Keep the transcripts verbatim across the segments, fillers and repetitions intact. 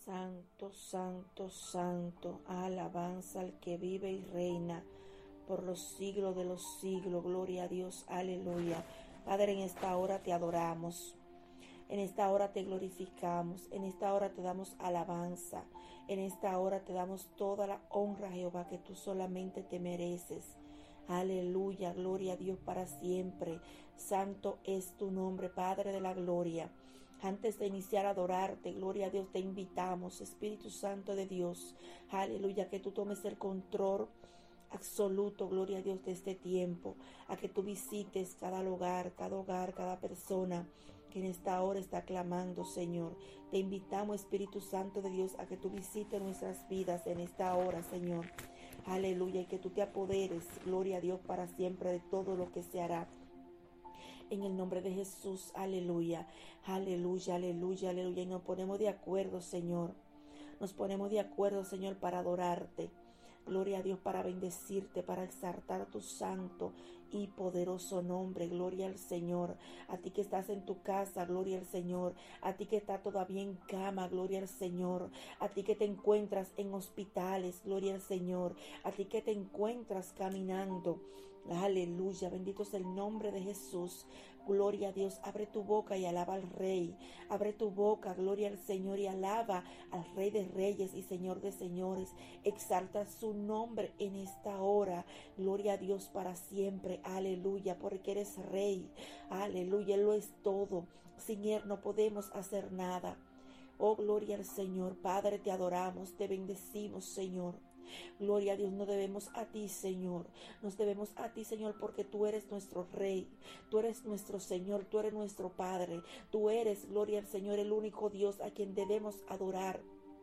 Santo, santo, santo, alabanza al que vive y reina por los siglos de los siglos. Gloria a Dios, aleluya. Padre, en esta hora te adoramos, en esta hora te glorificamos, en esta hora te damos alabanza, en esta hora te damos toda la honra, Jehová, que tú solamente te mereces. Aleluya, gloria a Dios para siempre. Santo es tu nombre, Padre de la gloria. Antes de iniciar a adorarte, gloria a Dios, te invitamos, Espíritu Santo de Dios, aleluya, que tú tomes el control absoluto, gloria a Dios, de este tiempo, a que tú visites cada hogar, cada hogar, cada persona que en esta hora está clamando, Señor. Te invitamos, Espíritu Santo de Dios, a que tú visites nuestras vidas en esta hora, Señor. Aleluya, y que tú te apoderes, gloria a Dios, para siempre de todo lo que se hará. En el nombre de Jesús, aleluya, aleluya, aleluya, aleluya. Y nos ponemos de acuerdo, Señor. Nos ponemos de acuerdo, Señor, para adorarte. Gloria a Dios, para bendecirte, para exaltar tu santo y poderoso nombre. Gloria al Señor. A ti que estás en tu casa, gloria al Señor. A ti que estás todavía en cama, gloria al Señor. A ti que te encuentras en hospitales, gloria al Señor. A ti que te encuentras caminando. Aleluya, bendito es el nombre de Jesús. Gloria a Dios, abre tu boca y alaba al Rey. Abre tu boca, gloria al Señor, y alaba al Rey de Reyes y Señor de Señores. Exalta su nombre en esta hora. Gloria a Dios para siempre. Aleluya, porque eres Rey. Aleluya, Él lo es todo. Sin Él no podemos hacer nada. Oh, gloria al Señor. Padre, te adoramos, te bendecimos, Señor. Gloria a Dios, nos debemos a ti, Señor. Nos debemos a ti, Señor, porque tú eres nuestro Rey. Tú eres nuestro Señor, tú eres nuestro Padre. Tú eres, gloria al Señor, el único Dios a quien debemos adorar.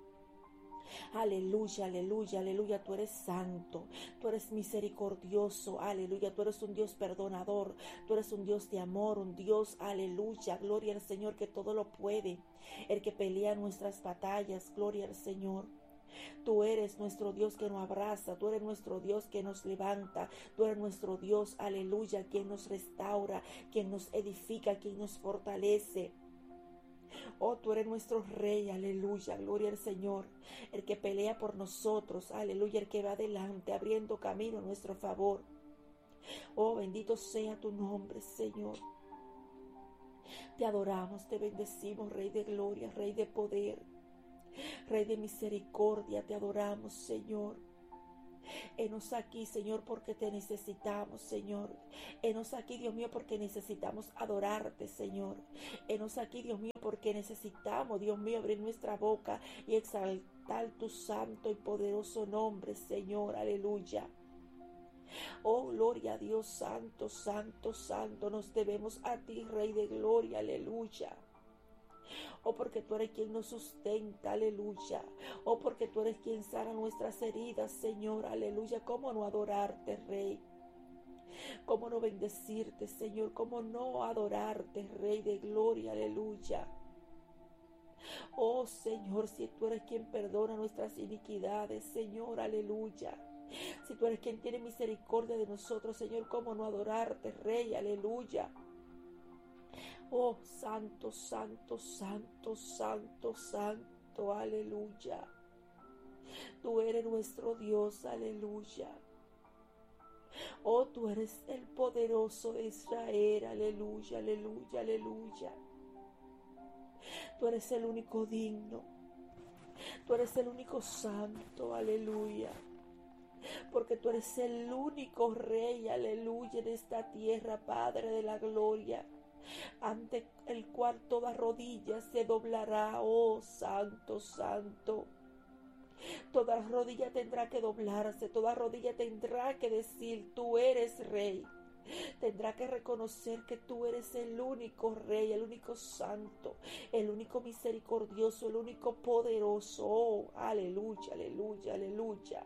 Aleluya, aleluya, aleluya, tú eres santo, tú eres misericordioso, aleluya, tú eres un Dios perdonador, tú eres un Dios de amor, un Dios, aleluya, gloria al Señor que todo lo puede, el que pelea nuestras batallas, gloria al Señor. Tú eres nuestro Dios que nos abraza, tú eres nuestro Dios que nos levanta, tú eres nuestro Dios, aleluya, quien nos restaura, quien nos edifica, quien nos fortalece. Oh, tú eres nuestro Rey, aleluya, gloria al Señor, el que pelea por nosotros, aleluya, el que va adelante, abriendo camino a nuestro favor. Oh, bendito sea tu nombre, Señor. Te adoramos, te bendecimos, Rey de gloria, Rey de poder. Rey de misericordia, te adoramos, Señor. Henos aquí, Señor, porque te necesitamos, Señor. Henos aquí, Dios mío, porque necesitamos adorarte, Señor. Henos aquí, Dios mío, porque necesitamos, Dios mío, abrir nuestra boca y exaltar tu santo y poderoso nombre, Señor. Aleluya. Oh, gloria a Dios, santo, santo, santo. Nos debemos a ti, Rey de gloria. Aleluya. Oh, porque tú eres quien nos sustenta, aleluya. Oh, porque tú eres quien sana nuestras heridas, Señor, aleluya. ¿Cómo no adorarte, Rey? ¿Cómo no bendecirte, Señor? ¿Cómo no adorarte, Rey de gloria, aleluya? Oh, Señor, si tú eres quien perdona nuestras iniquidades, Señor, aleluya. Si tú eres quien tiene misericordia de nosotros, Señor, ¿cómo no adorarte, Rey, aleluya? Oh, santo, santo, santo, santo, santo, aleluya. Tú eres nuestro Dios, aleluya. Oh, tú eres el poderoso de Israel, aleluya, aleluya, aleluya. Tú eres el único digno. Tú eres el único santo, aleluya. Porque tú eres el único Rey, aleluya, de esta tierra, Padre de la gloria, ante el cual toda rodilla se doblará. Oh, santo, santo. Toda rodilla tendrá que doblarse, toda rodilla tendrá que decir, tú eres Rey. Tendrá que reconocer que tú eres el único Rey, el único santo, el único misericordioso, el único poderoso. Oh, aleluya, aleluya, aleluya.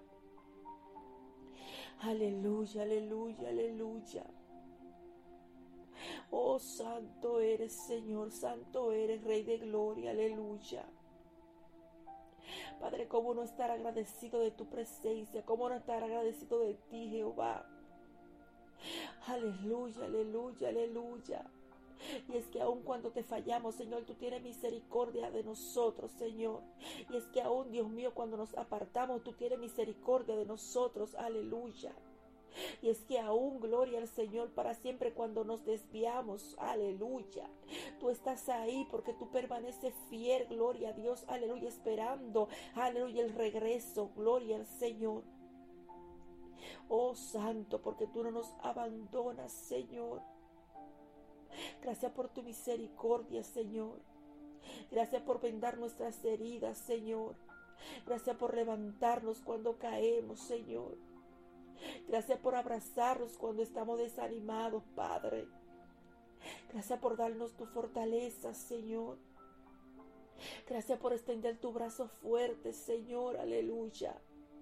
Aleluya, aleluya, aleluya. Oh, santo eres, Señor, santo eres, Rey de gloria, aleluya. Padre, cómo no estar agradecido de tu presencia, cómo no estar agradecido de ti, Jehová. Aleluya, aleluya, aleluya. Y es que aun cuando te fallamos, Señor, tú tienes misericordia de nosotros, Señor. Y es que aun, Dios mío, cuando nos apartamos, tú tienes misericordia de nosotros. Aleluya. Y es que aún, gloria al Señor, para siempre cuando nos desviamos, aleluya, tú estás ahí porque tú permaneces fiel, gloria a Dios, aleluya, esperando, aleluya, el regreso, gloria al Señor. Oh Santo, porque tú no nos abandonas, Señor. Gracias por tu misericordia, Señor. Gracias por vendar nuestras heridas, Señor. Gracias por levantarnos cuando caemos, Señor. Gracias por abrazarnos cuando estamos desanimados, Padre. Gracias por darnos tu fortaleza, Señor. Gracias por extender tu brazo fuerte, Señor. Aleluya.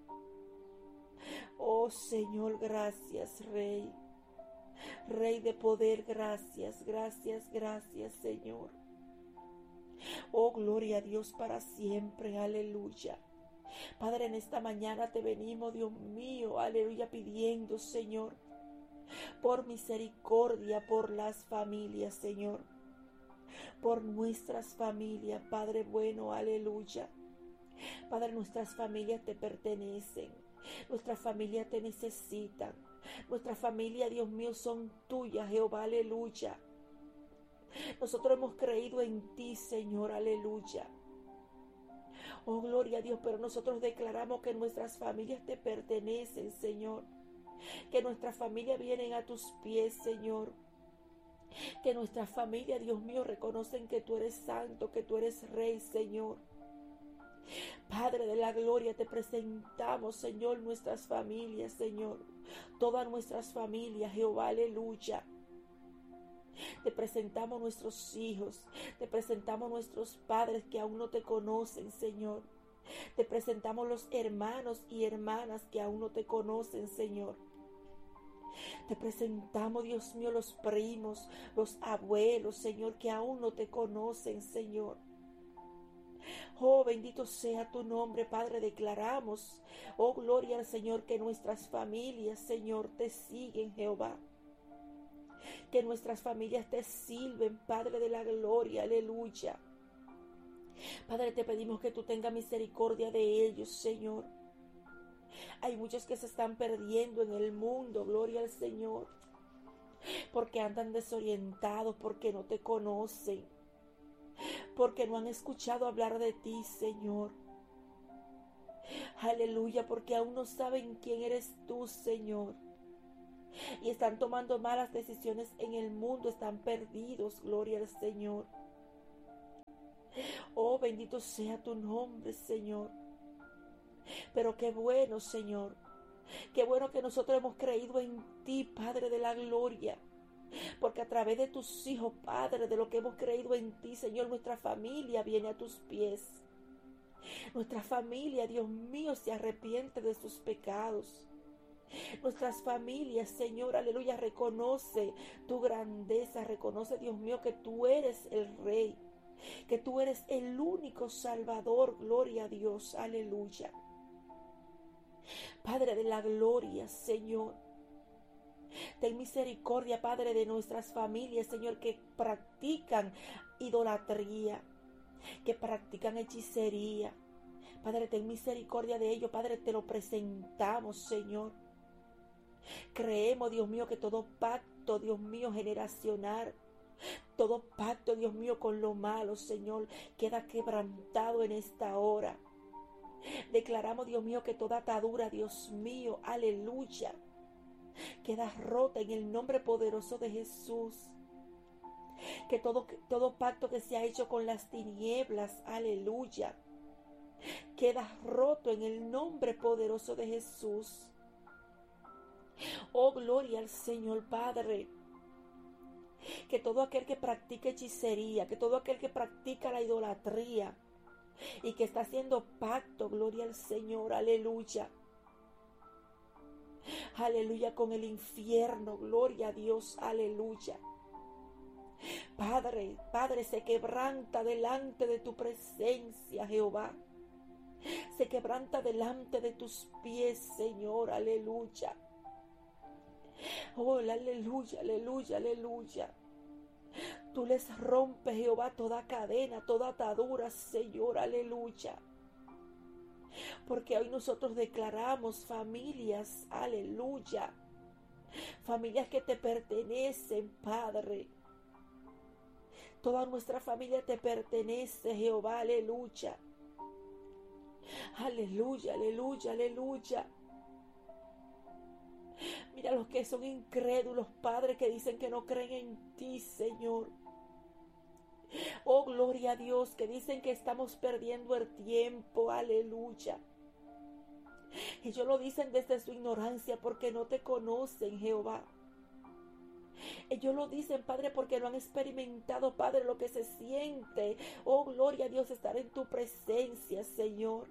Oh, Señor, gracias, Rey. Rey de poder, gracias, gracias, gracias, Señor. Oh, gloria a Dios para siempre. Aleluya. Padre, en esta mañana te venimos, Dios mío, aleluya, pidiendo, Señor, por misericordia, por las familias, Señor, por nuestras familias, Padre bueno, aleluya. Padre, nuestras familias te pertenecen, nuestras familias te necesitan, nuestras familias, Dios mío, son tuyas, Jehová, aleluya. Nosotros hemos creído en ti, Señor, aleluya. Oh, gloria a Dios, pero nosotros declaramos que nuestras familias te pertenecen, Señor. Que nuestras familias vienen a tus pies, Señor. Que nuestras familias, Dios mío, reconocen que tú eres santo, que tú eres Rey, Señor. Padre de la gloria, te presentamos, Señor, nuestras familias, Señor. Todas nuestras familias, Jehová, aleluya. Te presentamos nuestros hijos, te presentamos nuestros padres que aún no te conocen, Señor. Te presentamos los hermanos y hermanas que aún no te conocen, Señor. Te presentamos, Dios mío, los primos, los abuelos, Señor, que aún no te conocen, Señor. Oh, bendito sea tu nombre, Padre, declaramos, oh, gloria al Señor, que nuestras familias, Señor, te siguen, Jehová. Que nuestras familias te sirven, Padre de la gloria, aleluya. Padre, te pedimos que tú tengas misericordia de ellos, Señor. Hay muchos que se están perdiendo en el mundo, gloria al Señor, porque andan desorientados, porque no te conocen, porque no han escuchado hablar de ti, Señor. Aleluya, porque aún no saben quién eres tú, Señor. Y están tomando malas decisiones en el mundo, están perdidos, gloria al Señor. Oh, bendito sea tu nombre, Señor. Pero qué bueno, Señor. Qué bueno que nosotros hemos creído en ti, Padre de la gloria. Porque a través de tus hijos, Padre, de lo que hemos creído en ti, Señor, nuestra familia viene a tus pies. Nuestra familia, Dios mío, se arrepiente de sus pecados. Nuestras familias, Señor, aleluya, reconoce tu grandeza, reconoce, Dios mío, que tú eres el Rey, que tú eres el único Salvador, gloria a Dios, aleluya. Padre de la gloria, Señor, ten misericordia, Padre, de nuestras familias, Señor, que practican idolatría, que practican hechicería. Padre, ten misericordia de ellos, Padre, te lo presentamos, Señor. Creemos, Dios mío, que todo pacto, Dios mío, generacional, todo pacto, Dios mío, con lo malo, Señor, queda quebrantado en esta hora. Declaramos, Dios mío, que toda atadura, Dios mío, aleluya, queda rota en el nombre poderoso de Jesús. Que todo, todo pacto que se ha hecho con las tinieblas, aleluya, queda roto en el nombre poderoso de Jesús. Oh, gloria al Señor, Padre. Que todo aquel que practica hechicería, que todo aquel que practica la idolatría y que está haciendo pacto, gloria al Señor, aleluya. Aleluya, con el infierno, gloria a Dios, aleluya. Padre, Padre, se quebranta delante de tu presencia, Jehová. Se quebranta delante de tus pies, Señor, aleluya. Oh, aleluya, aleluya, aleluya. Tú les rompes, Jehová, toda cadena, toda atadura, Señor, aleluya. Porque hoy nosotros declaramos familias, aleluya. Familias que te pertenecen, Padre. Toda nuestra familia te pertenece, Jehová, aleluya. Aleluya, aleluya, aleluya. Mira los que son incrédulos, Padre, que dicen que no creen en ti, Señor. Oh, gloria a Dios, que dicen que estamos perdiendo el tiempo, aleluya. Ellos lo dicen desde su ignorancia porque no te conocen, Jehová. Ellos lo dicen, Padre, porque no han experimentado, Padre, lo que se siente. Oh, gloria a Dios, estar en tu presencia, Señor.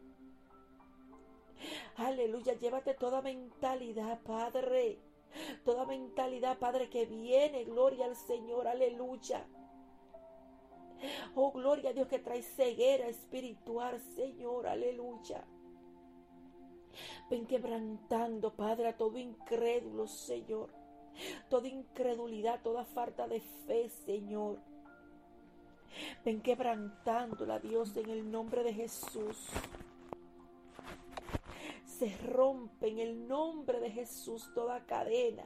Aleluya, llévate toda mentalidad, Padre. Toda mentalidad, Padre, que viene, gloria al Señor, aleluya. Oh, gloria a Dios, que trae ceguera espiritual, Señor, aleluya. Ven quebrantando, Padre, a todo incrédulo, Señor. Toda incredulidad, toda falta de fe, Señor. Ven quebrantándola, Dios, en el nombre de Jesús. Se rompe en el nombre de Jesús toda cadena.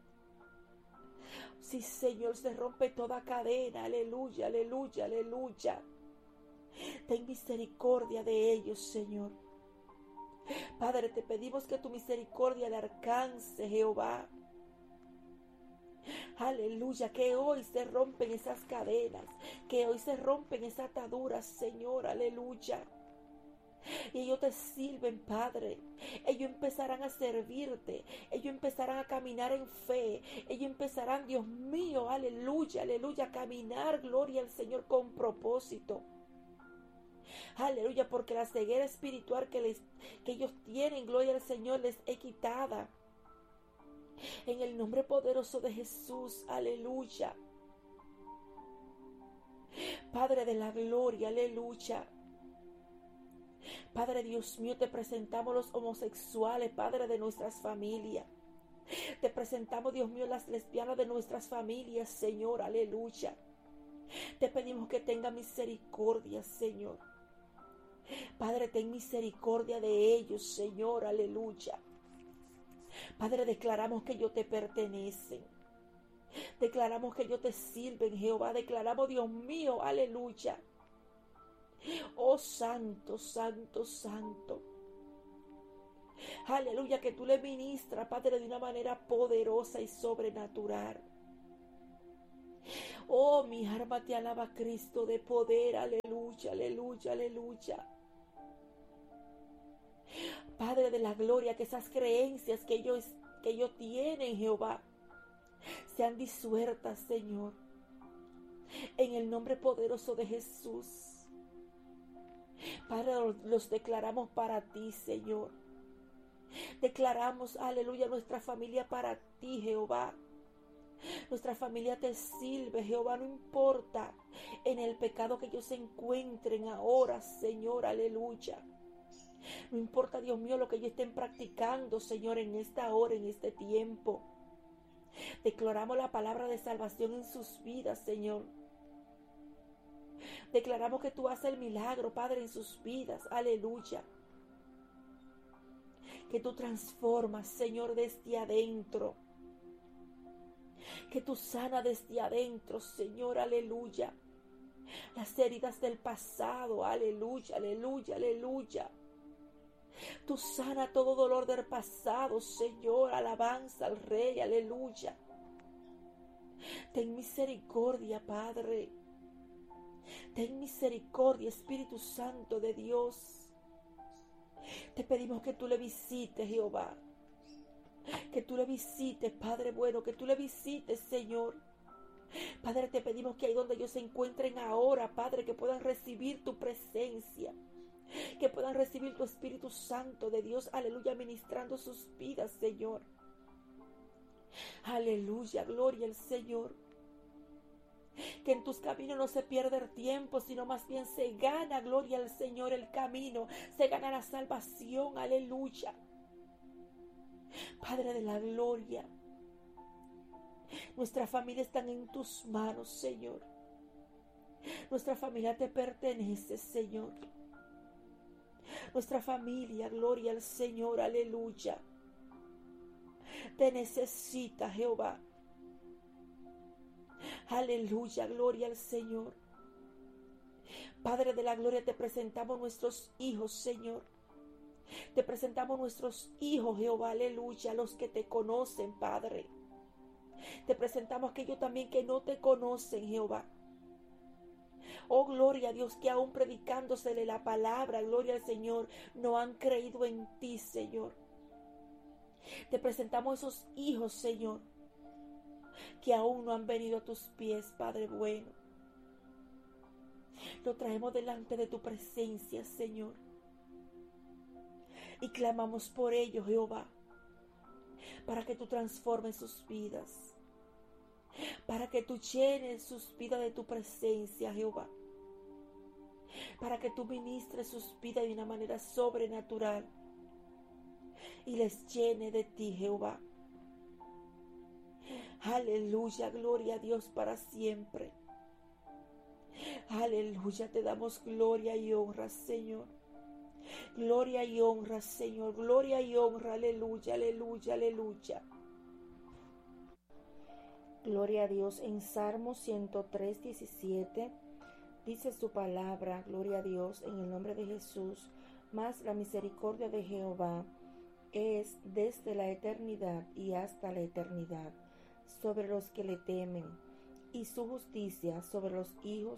Sí, Señor, se rompe toda cadena. Aleluya, aleluya, aleluya. Ten misericordia de ellos, Señor. Padre, te pedimos que tu misericordia le alcance, Jehová. Aleluya, que hoy se rompen esas cadenas, que hoy se rompen esas ataduras, Señor, aleluya. Y ellos te sirven, Padre. Ellos empezarán a servirte. Ellos empezarán a caminar en fe. Ellos empezarán, Dios mío, aleluya, aleluya, a caminar, gloria al Señor, con propósito. Aleluya, porque la ceguera espiritual que, les, que ellos tienen, gloria al Señor, les es quitada. En el nombre poderoso de Jesús, aleluya. Padre de la gloria, aleluya. Padre Dios mío, te presentamos los homosexuales, Padre de nuestras familias. Te presentamos, Dios mío, las lesbianas de nuestras familias, Señor, aleluya. Te pedimos que tenga misericordia, Señor. Padre, ten misericordia de ellos, Señor, aleluya. Padre, declaramos que ellos te pertenecen. Declaramos que ellos te sirven, Jehová. Declaramos, Dios mío, aleluya. Oh, santo, santo, santo. Aleluya, que tú le ministras, Padre, de una manera poderosa y sobrenatural. Oh, mi alma te alaba, Cristo de poder. Aleluya, aleluya, aleluya. Padre de la gloria, que esas creencias que ellos, que ellos tienen, Jehová, sean disueltas, Señor. En el nombre poderoso de Jesús. Padre, los declaramos para ti, Señor. Declaramos, aleluya, nuestra familia para ti, Jehová. Nuestra familia te sirve, Jehová, no importa en el pecado que ellos se encuentren ahora, Señor, aleluya. No importa, Dios mío, lo que ellos estén practicando, Señor, en esta hora, en este tiempo. Declaramos la palabra de salvación en sus vidas, Señor. Declaramos que tú haces el milagro, Padre, en sus vidas, aleluya. Que tú transformas, Señor, desde adentro. Que tú sanas desde adentro, Señor, aleluya. Las heridas del pasado, aleluya, aleluya, aleluya. Tú sana todo dolor del pasado, Señor, alabanza al Rey, aleluya. Ten misericordia, Padre. Ten misericordia, Espíritu Santo de Dios. Te pedimos que tú le visites, Jehová. Que tú le visites, Padre bueno, que tú le visites, Señor. Padre, te pedimos que ahí donde ellos se encuentren ahora, Padre, que puedan recibir tu presencia. Que puedan recibir tu Espíritu Santo de Dios, aleluya, ministrando sus vidas, Señor. Aleluya, gloria al Señor. Que en tus caminos no se pierda el tiempo, sino más bien se gana, gloria al Señor, el camino. Se gana la salvación, aleluya. Padre de la gloria, nuestra familia está en tus manos, Señor. Nuestra familia te pertenece, Señor. Nuestra familia, gloria al Señor, aleluya. Te necesita, Jehová. Aleluya, gloria al Señor. Padre de la gloria, te presentamos nuestros hijos, Señor. Te presentamos nuestros hijos, Jehová, aleluya, los que te conocen, Padre. Te presentamos aquellos también que no te conocen, Jehová. Oh, gloria a Dios, que aún predicándosele la palabra, gloria al Señor, no han creído en ti, Señor. Te presentamos esos hijos, Señor, que aún no han venido a tus pies, Padre bueno. Lo traemos delante de tu presencia, Señor. Y clamamos por ellos, Jehová, para que tú transformes sus vidas, para que tú llenes sus vidas de tu presencia, Jehová, para que tú ministres sus vidas de una manera sobrenatural y les llene de ti, Jehová. Aleluya, gloria a Dios para siempre. Aleluya, te damos gloria y honra, Señor. Gloria y honra, Señor. Gloria y honra, aleluya, aleluya, aleluya. Gloria a Dios. En Salmo ciento tres, diecisiete dice su palabra, gloria a Dios, en el nombre de Jesús. Mas la misericordia de Jehová es desde la eternidad y hasta la eternidad sobre los que le temen, y su justicia sobre los hijos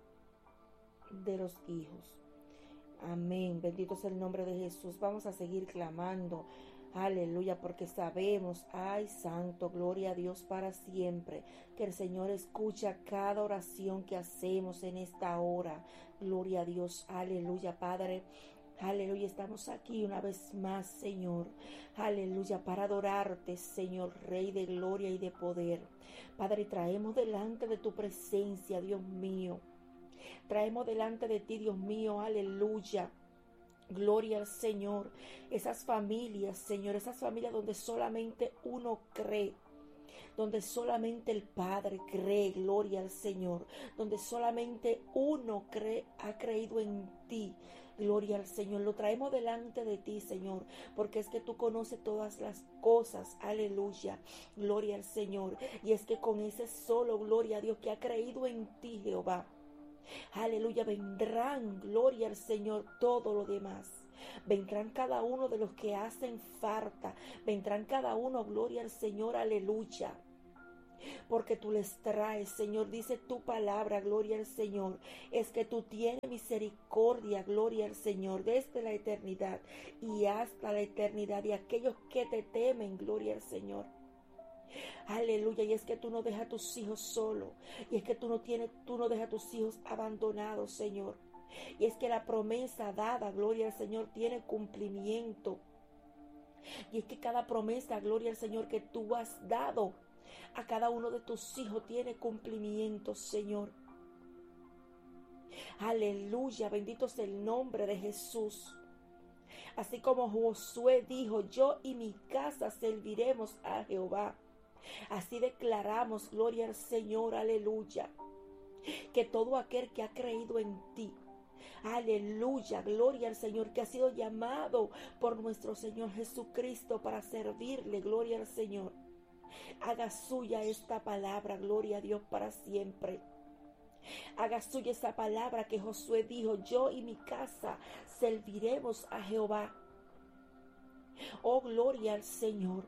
de los hijos. Amén. Bendito es el nombre de Jesús. Vamos a seguir clamando. Aleluya, porque sabemos, ay santo, gloria a Dios para siempre, que el Señor escucha cada oración que hacemos en esta hora. Gloria a Dios, aleluya, Padre. Aleluya, estamos aquí una vez más, Señor. Aleluya, para adorarte, Señor, Rey de gloria y de poder. Padre, traemos delante de tu presencia, Dios mío. Traemos delante de ti, Dios mío, aleluya. Gloria al Señor. Esas familias, Señor, esas familias donde solamente uno cree. Donde solamente el Padre cree, gloria al Señor. Donde solamente uno cree, ha creído en ti. Gloria al Señor, lo traemos delante de ti, Señor, porque es que tú conoces todas las cosas, aleluya, gloria al Señor, y es que con ese solo, gloria a Dios, que ha creído en ti, Jehová, aleluya, vendrán, gloria al Señor, todo lo demás. Vendrán cada uno de los que hacen falta, vendrán cada uno, gloria al Señor, aleluya. Porque tú les traes, Señor, dice tu palabra, gloria al Señor, es que tú tienes misericordia, gloria al Señor, desde la eternidad y hasta la eternidad, y aquellos que te temen, gloria al Señor. Aleluya, y es que tú no dejas a tus hijos solos, y es que tú no tienes, tú no dejas a tus hijos abandonados, Señor, y es que la promesa dada, gloria al Señor, tiene cumplimiento, y es que cada promesa, gloria al Señor, que tú has dado a cada uno de tus hijos tiene cumplimiento, Señor. Aleluya, bendito es el nombre de Jesús. Así como Josué dijo, yo y mi casa serviremos a Jehová. Así declaramos, gloria al Señor, aleluya, que todo aquel que ha creído en ti, aleluya, gloria al Señor, que ha sido llamado por nuestro Señor Jesucristo para servirle, gloria al Señor, haga suya esta palabra, gloria a Dios para siempre. Haga suya esta palabra que Josué dijo, yo y mi casa serviremos a Jehová. Oh, gloria al Señor.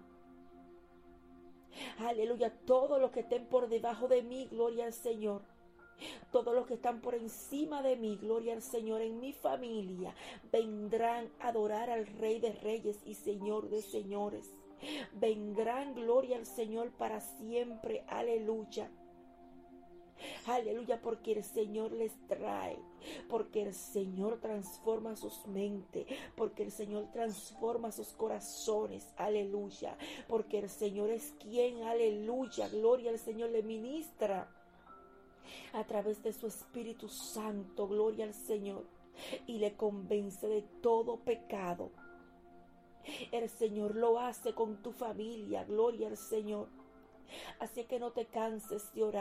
Aleluya, todos los que estén por debajo de mí, gloria al Señor. Todos los que están por encima de mí, gloria al Señor, en mi familia, vendrán a adorar al Rey de Reyes y Señor de Señores. Vendrán, gloria al Señor para siempre, aleluya. Aleluya, porque el Señor les trae, porque el Señor transforma sus mentes, porque el Señor transforma sus corazones, aleluya, porque el Señor es quien, aleluya, gloria al Señor, le ministra a través de su Espíritu Santo, gloria al Señor, y le convence de todo pecado. El Señor lo hace con tu familia, gloria al Señor. Así que no te canses de orar,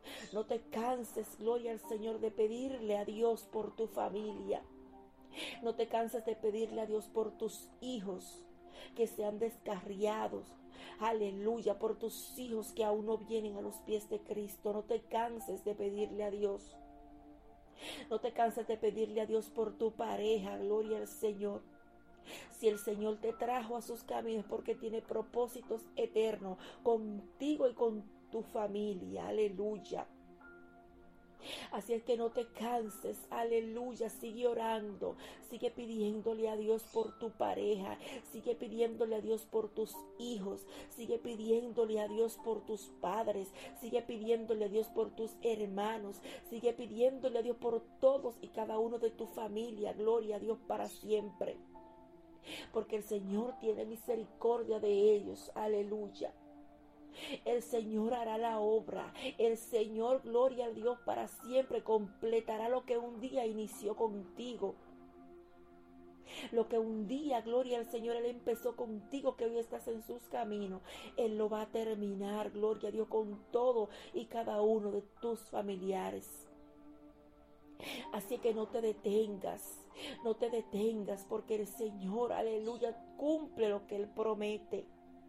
No te canses, gloria al Señor, de pedirle a Dios por tu familia. No te canses de pedirle a Dios por tus hijos que sean descarriados. Aleluya, por tus hijos que aún no vienen a los pies de Cristo. No te canses de pedirle a Dios. No te canses de pedirle a Dios por tu pareja, gloria al Señor. Si el Señor te trajo a sus caminos porque tiene propósitos eternos contigo y con tu familia, aleluya. Así es que no te canses, aleluya, sigue orando, sigue pidiéndole a Dios por tu pareja, sigue pidiéndole a Dios por tus hijos, sigue pidiéndole a Dios por tus padres, sigue pidiéndole a Dios por tus hermanos, sigue pidiéndole a Dios por todos y cada uno de tu familia, gloria a Dios para siempre, porque el Señor tiene misericordia de ellos, aleluya. El Señor hará la obra. El Señor, gloria a Dios, para siempre completará lo que un día inició contigo. Lo que un día, gloria al Señor, Él empezó contigo, que hoy estás en sus caminos. Él lo va a terminar, gloria a Dios, con todo y cada uno de tus familiares. Así que no te detengas, no te detengas, porque el Señor, aleluya, cumple lo que Él promete.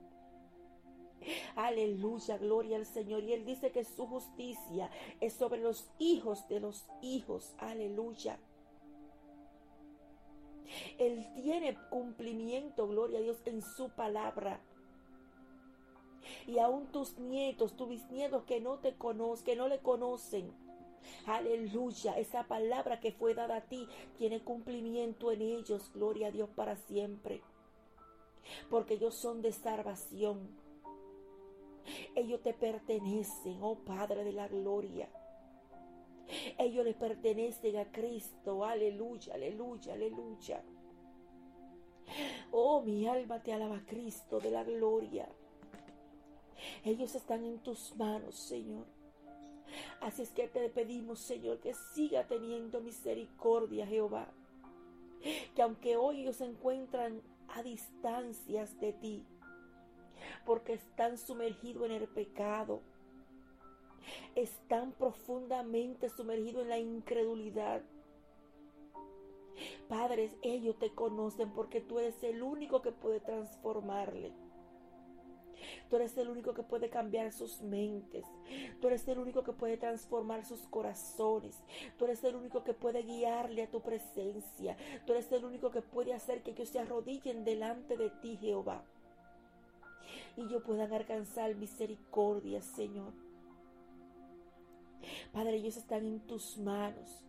Aleluya, gloria al Señor. Y Él dice que su justicia es sobre los hijos de los hijos. Aleluya. Él tiene cumplimiento, gloria a Dios, en su palabra. Y aún tus nietos, tus bisnietos que no te conocen, que no le conocen. Aleluya, esa palabra que fue dada a ti tiene cumplimiento en ellos, gloria a Dios para siempre. Porque ellos son de salvación. Ellos te pertenecen, oh Padre de la gloria. Ellos le pertenecen a Cristo, aleluya, aleluya, aleluya. Oh, mi alma te alaba, Cristo de la gloria. Ellos están en tus manos, Señor. Así es que te pedimos, Señor, que siga teniendo misericordia, Jehová. Que aunque hoy ellos se encuentran a distancias de ti, porque están sumergidos en el pecado, están profundamente sumergidos en la incredulidad. Padres, ellos te conocen porque tú eres el único que puede transformarle. Tú eres el único que puede cambiar sus mentes. Tú eres el único que puede transformar sus corazones. Tú eres el único que puede guiarle a tu presencia. Tú eres el único que puede hacer que ellos se arrodillen delante de ti, Jehová, y ellos puedan alcanzar misericordia, Señor. Padre, ellos están en tus manos.